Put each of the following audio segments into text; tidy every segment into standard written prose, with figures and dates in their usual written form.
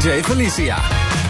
DJ Felicia.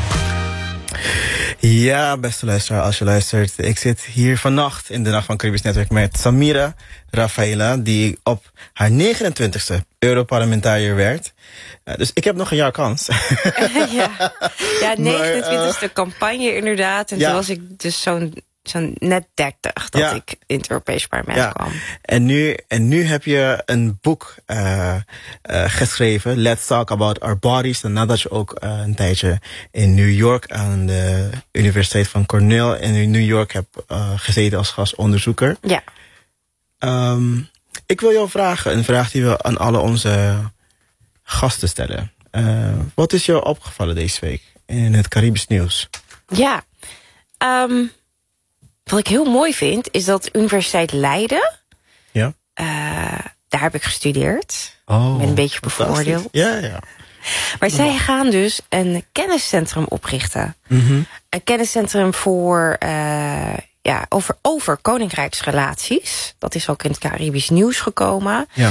Ja, beste luisteraar, als je luistert. Ik zit hier vannacht in de Nacht van Caribisch Netwerk met Samira Rafaela, die op haar 29e Europarlementariër werd. Dus ik heb nog een jaar kans. Ja, 29e campagne inderdaad. En toen was ik dus zo'n net 30 dat ik in het Europees Parlement kwam. En nu heb je een boek geschreven, Let's Talk About Our Bodies. En nadat je ook een tijdje in New York aan de Universiteit van Cornell in New York hebt gezeten als gastonderzoeker. Ja. Ik wil jou vragen, een vraag die we aan alle onze gasten stellen. Wat is jou opgevallen deze week in het Caribisch nieuws? Ja, wat ik heel mooi vind, is dat Universiteit Leiden... Ja. Daar heb ik gestudeerd. Oh, ik ben een beetje bevoordeeld. Ja. Maar zij gaan dus een kenniscentrum oprichten. Mm-hmm. Een kenniscentrum voor... over koninkrijksrelaties. Dat is ook in het Caribisch nieuws gekomen. Ja.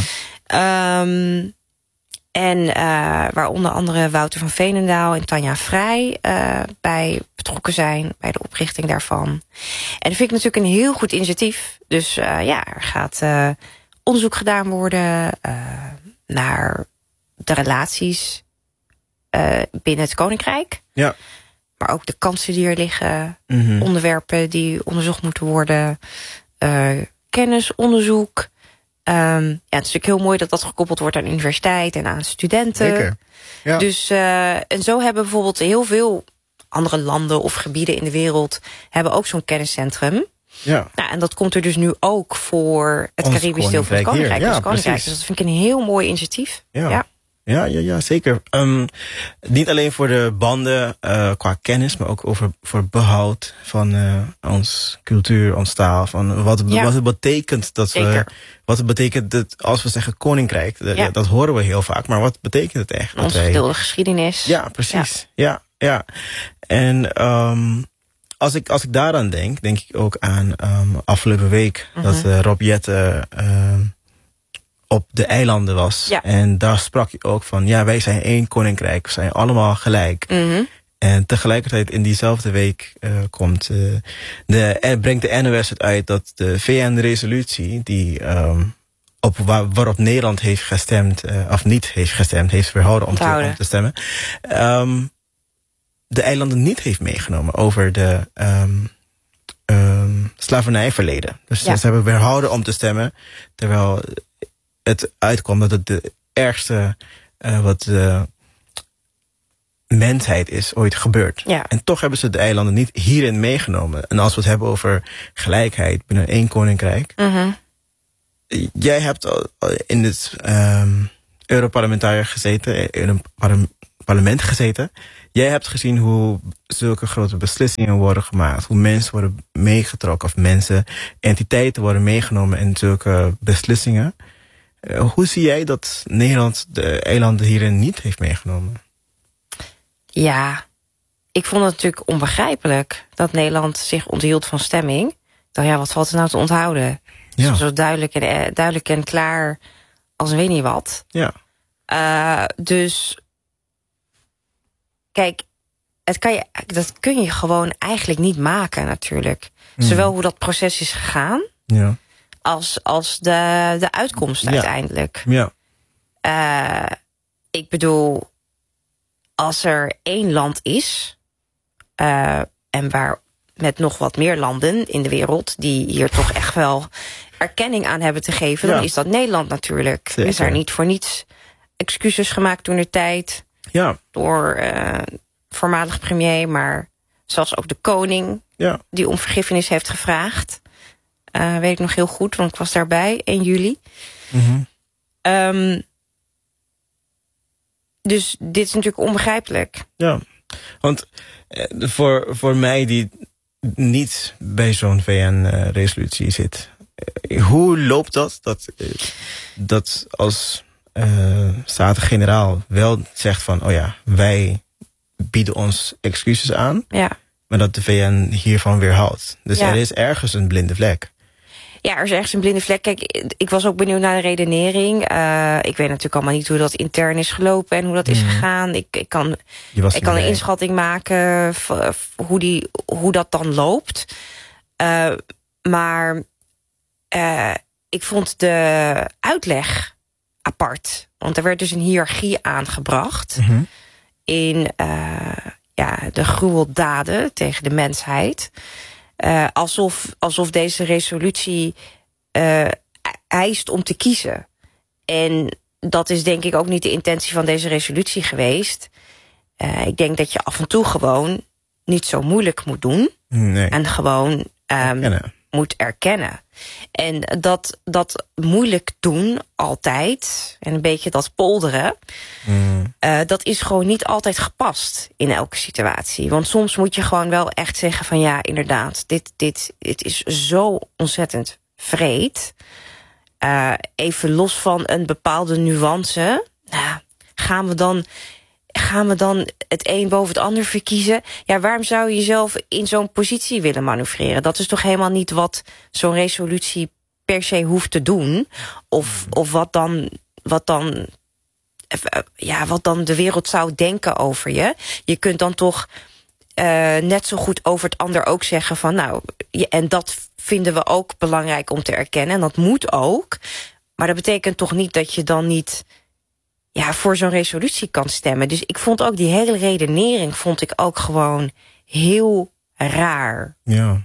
Waar onder andere Wouter van Veenendaal en Tanja Vrij bij betrokken zijn, bij de oprichting daarvan. En dat vind ik natuurlijk een heel goed initiatief. Dus er gaat onderzoek gedaan worden naar de relaties binnen het Koninkrijk. Ja. Maar ook de kansen die er liggen, onderwerpen die onderzocht moeten worden, kennisonderzoek. Het is natuurlijk heel mooi dat dat gekoppeld wordt aan de universiteit en aan studenten. Zeker. Ja. Dus, en zo hebben bijvoorbeeld heel veel andere landen of gebieden in de wereld hebben ook zo'n kenniscentrum. Ja. Nou, en dat komt er dus nu ook voor het Caribisch deel van het Koninkrijk. Ja, Dus dat vind ik een heel mooi initiatief. Ja, zeker. Niet alleen voor de banden qua kennis, maar ook voor behoud van ons cultuur, ons taal. Van wat het betekent wat het betekent dat als we zeggen koninkrijk, dat horen we heel vaak. Maar wat betekent het echt? Onze gedeelde geschiedenis. Ja, precies. Ja. En als ik daaraan denk ik ook aan afgelopen week dat Rob Jetten op de eilanden was. Ja. En daar sprak hij ook van, wij zijn één koninkrijk. We zijn allemaal gelijk. En tegelijkertijd in diezelfde week brengt de NOS het uit dat de VN-resolutie die waarop Nederland heeft gestemd, of niet heeft gestemd, heeft verhouden om te stemmen, de eilanden niet heeft meegenomen over de slavernijverleden. Dus ze hebben weerhouden om te stemmen, terwijl het uitkwam dat het de ergste wat de mensheid is ooit gebeurd. Ja. En toch hebben ze de eilanden niet hierin meegenomen. En als we het hebben over gelijkheid binnen één koninkrijk. Jij hebt in het Europarlementariër gezeten, in een parlement gezeten. Jij hebt gezien hoe zulke grote beslissingen worden gemaakt. Hoe mensen worden meegetrokken, of entiteiten worden meegenomen in zulke beslissingen. Hoe zie jij dat Nederland de eilanden hierin niet heeft meegenomen? Ja, ik vond het natuurlijk onbegrijpelijk dat Nederland zich onthield van stemming. Ik dacht, wat valt er nou te onthouden? Ja. Zo duidelijk en klaar als weet niet wat. Ja. Dus, kijk, dat kun je gewoon eigenlijk niet maken natuurlijk. Zowel hoe dat proces is gegaan, als de uitkomst uiteindelijk. Ja. Ik bedoel, als er één land is, en waar met nog wat meer landen in de wereld die hier toch echt wel erkenning aan hebben te geven, dan is dat Nederland natuurlijk. Zeker. Is er niet voor niets excuses gemaakt toen de tijd door voormalig premier, maar zelfs ook de koning die om vergiffenis heeft gevraagd. Weet ik nog heel goed, want ik was daarbij 1 juli. Dus dit is natuurlijk onbegrijpelijk. Ja, want voor mij die niet bij zo'n VN-resolutie zit, hoe loopt dat als Staten-Generaal wel zegt van, wij bieden ons excuses aan, maar dat de VN hiervan weerhoudt. Dus er is ergens een blinde vlek. Ja, er is ergens een blinde vlek. Kijk, ik was ook benieuwd naar de redenering. Ik weet natuurlijk allemaal niet hoe dat intern is gelopen en hoe dat is gegaan. Ik kan een inschatting maken hoe dat dan loopt. Maar ik vond de uitleg apart. Want er werd dus een hiërarchie aangebracht in de gruweldaden tegen de mensheid. Alsof deze resolutie eist om te kiezen. En dat is denk ik ook niet de intentie van deze resolutie geweest. Ik denk dat je af en toe gewoon niet zo moeilijk moet doen. Nee. En gewoon moet erkennen. En dat moeilijk doen altijd, en een beetje dat polderen, dat is gewoon niet altijd gepast in elke situatie. Want soms moet je gewoon wel echt zeggen van ja, inderdaad, dit is zo ontzettend wreed. Even los van een bepaalde nuance, gaan we dan het een boven het ander verkiezen? Ja, waarom zou je jezelf in zo'n positie willen manoeuvreren? Dat is toch helemaal niet wat zo'n resolutie per se hoeft te doen? Of wat dan de wereld zou denken over je? Je kunt dan toch net zo goed over het ander ook zeggen van nou, en dat vinden we ook belangrijk om te erkennen. En dat moet ook. Maar dat betekent toch niet dat je dan niet voor zo'n resolutie kan stemmen. Dus ik vond ook die hele redenering vond ik ook gewoon heel raar. Ja.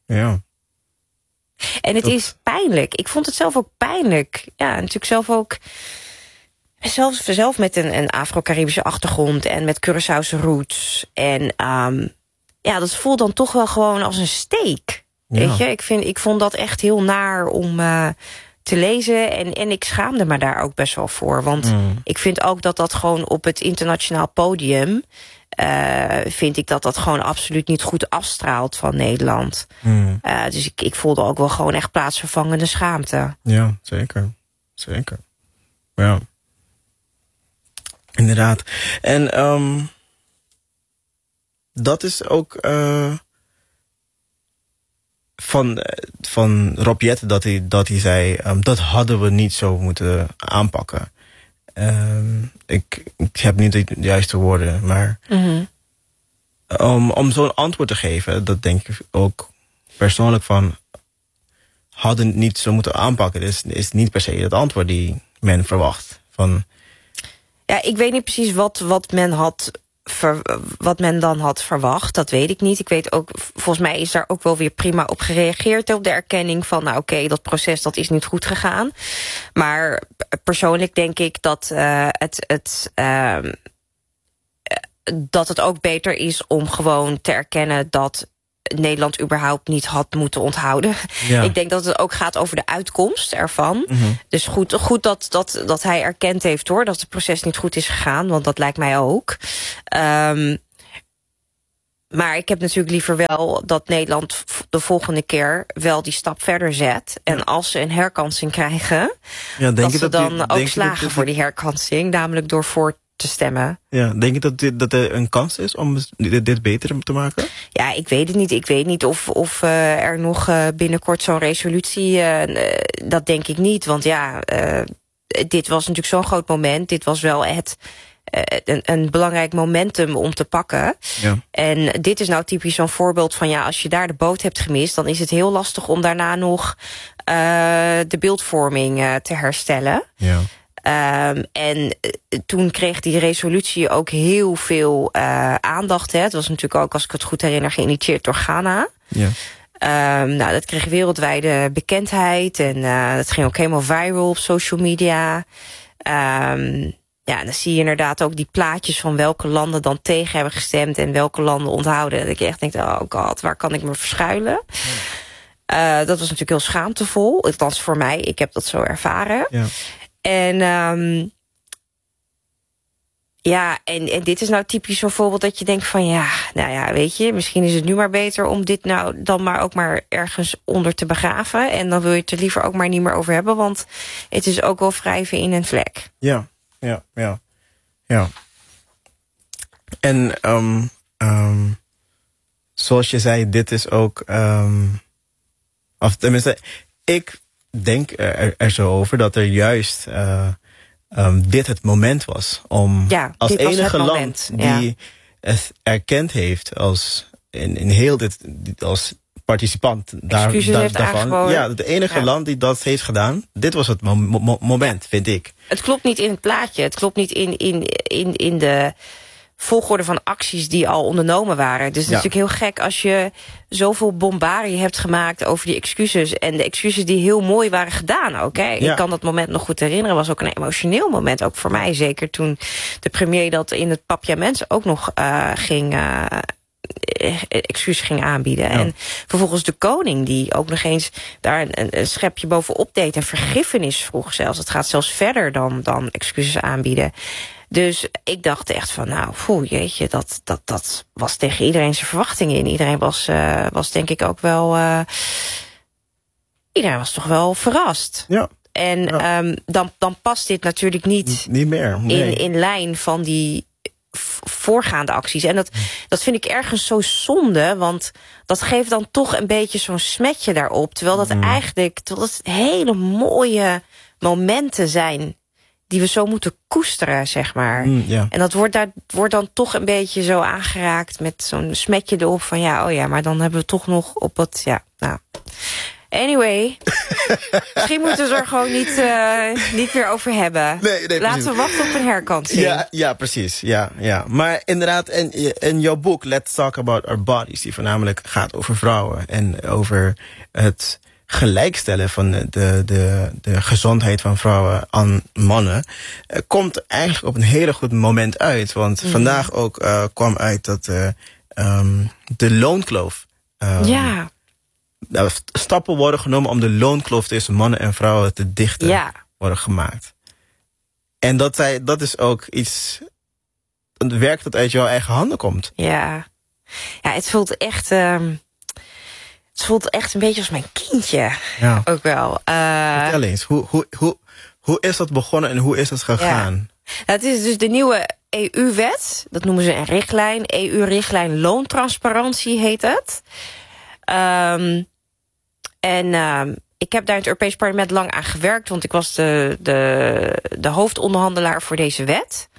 En het is pijnlijk. Ik vond het zelf ook pijnlijk. Ja, natuurlijk zelf ook. Zelf met een Afro-Caribische achtergrond en met Curaçaose roots. En dat voelt dan toch wel gewoon als een steek. Ja. Weet je, ik vond dat echt heel naar om te lezen. En ik schaamde me daar ook best wel voor. Want ik vind ook dat gewoon op het internationaal podium vind ik dat gewoon absoluut niet goed afstraalt van Nederland. Dus ik voelde ook wel gewoon echt plaatsvervangende schaamte. Ja, zeker. Ja. Inderdaad. En dat is ook van Rob Jetten dat hij zei, dat hadden we niet zo moeten aanpakken. Ik heb niet de juiste woorden, maar om zo'n antwoord te geven, dat denk ik ook persoonlijk van, hadden niet zo moeten aanpakken. Is niet per se het antwoord die men verwacht. Ja, ik weet niet precies wat men dan had verwacht. Dat weet ik niet. Ik weet ook, volgens mij is daar ook wel weer prima op gereageerd op de erkenning van, nou oké, dat proces dat is niet goed gegaan. Maar persoonlijk denk ik dat dat het ook beter is om gewoon te erkennen dat Nederland überhaupt niet had moeten onthouden. Ja. Ik denk dat het ook gaat over de uitkomst ervan. Dus goed dat hij erkend heeft hoor, dat het proces niet goed is gegaan, want dat lijkt mij ook. Maar ik heb natuurlijk liever wel dat Nederland de volgende keer wel die stap verder zet. En als ze een herkansing krijgen, dat ze dan ook slagen voor die herkansing, namelijk door voor te stemmen. Ja, denk je dat er een kans is om dit beter te maken? Ja, ik weet het niet. Ik weet niet of er nog binnenkort zo'n resolutie, dat denk ik niet. Want dit was natuurlijk zo'n groot moment. Dit was wel een belangrijk momentum om te pakken. Ja. En dit is nou typisch zo'n voorbeeld van, als je daar de boot hebt gemist, dan is het heel lastig om daarna nog de beeldvorming te herstellen. Ja. En toen kreeg die resolutie ook heel veel aandacht. Het was natuurlijk ook, als ik het goed herinner, geïnitieerd door Ghana. Ja. Dat kreeg wereldwijde bekendheid. En dat ging ook helemaal viral op social media. Dan zie je inderdaad ook die plaatjes van welke landen dan tegen hebben gestemd en welke landen onthouden. Dat ik echt denk, oh god, waar kan ik me verschuilen? Dat was natuurlijk heel schaamtevol. Althans voor mij, ik heb dat zo ervaren. Ja. En en dit is nou typisch zo'n voorbeeld dat je denkt van weet je, misschien is het nu maar beter om dit nou dan maar ook maar ergens onder te begraven. En dan wil je het er liever ook maar niet meer over hebben, want het is ook wel wrijven in een vlek. Ja. En zoals je zei, dit is ook of tenminste, ik denk er zo over dat er juist dit het moment was om als enige land die het erkend heeft als in heel dit als participant daarvan. Ja, het enige land die dat heeft gedaan. Dit was het moment, vind ik. Het klopt niet in het plaatje. Het klopt niet in de volgorde van acties die al ondernomen waren. Dus het is natuurlijk heel gek als je zoveel bombarie hebt gemaakt over die excuses. En de excuses die heel mooi waren gedaan ook. Hè. Ik kan dat moment nog goed herinneren. Was ook een emotioneel moment, ook voor mij. Zeker toen de premier dat in het papiament ook nog excuus ging aanbieden. En vervolgens de koning die ook nog eens daar een schepje bovenop deed en vergiffenis vroeg zelfs. Het gaat zelfs verder dan excuses aanbieden. Dus ik dacht echt van, jeetje, dat was tegen iedereen zijn verwachtingen in. Iedereen was denk ik ook wel iedereen was toch wel verrast. Ja. En dan past dit natuurlijk niet meer in lijn van die voorgaande acties. En dat vind ik ergens zo zonde, want dat geeft dan toch een beetje zo'n smetje daarop. Terwijl dat eigenlijk hele mooie momenten zijn die we zo moeten koesteren, zeg maar. En dat wordt dan toch een beetje zo aangeraakt met zo'n smetje erop van maar dan hebben we toch nog op wat, Anyway, misschien moeten we er gewoon niet meer over hebben. Nee, laten we wachten op een herkansing. Ja, precies. Ja. Maar inderdaad, in jouw boek Let's Talk About Our Bodies, die voornamelijk gaat over vrouwen en over het gelijkstellen van de gezondheid van vrouwen aan mannen, komt eigenlijk op een hele goed moment uit. Want vandaag ook kwam uit dat de loonkloof stappen worden genomen om de loonkloof tussen mannen en vrouwen te dichten worden gemaakt. En dat is ook iets, een werk dat uit jouw eigen handen komt. Ja, het voelt echt een beetje als mijn kindje. Ja. Ook wel. Vertel eens, hoe is dat begonnen en hoe is dat gegaan? Het is dus de nieuwe EU-wet. Dat noemen ze een richtlijn. EU-richtlijn loontransparantie heet het. Ik heb daar in het Europees Parlement lang aan gewerkt, want ik was de hoofdonderhandelaar voor deze wet.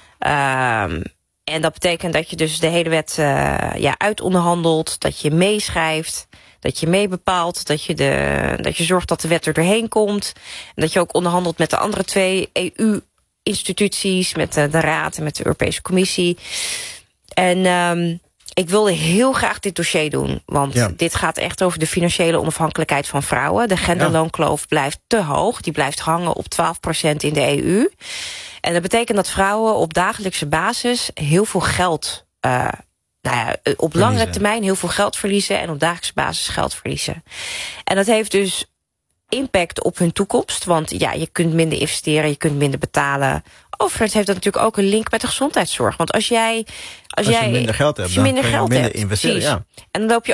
En dat betekent dat je dus de hele wet uitonderhandelt, dat je meeschrijft, dat je meebepaalt, dat je zorgt dat de wet er doorheen komt. En dat je ook onderhandelt met de andere 2 EU-instituties, met de Raad en met de Europese Commissie. En ik wilde heel graag dit dossier doen, want dit gaat echt over de financiële onafhankelijkheid van vrouwen. De genderloonkloof blijft te hoog, die blijft hangen op 12% in de EU. En dat betekent dat vrouwen op dagelijkse basis heel veel geld, op langere termijn heel veel geld verliezen en op dagelijkse basis geld verliezen. En dat heeft dus impact op hun toekomst, want je kunt minder investeren, je kunt minder betalen. Overigens heeft dat natuurlijk ook een link met de gezondheidszorg. Want als je minder geld hebt, dan kun je minder investeren. En dan loop je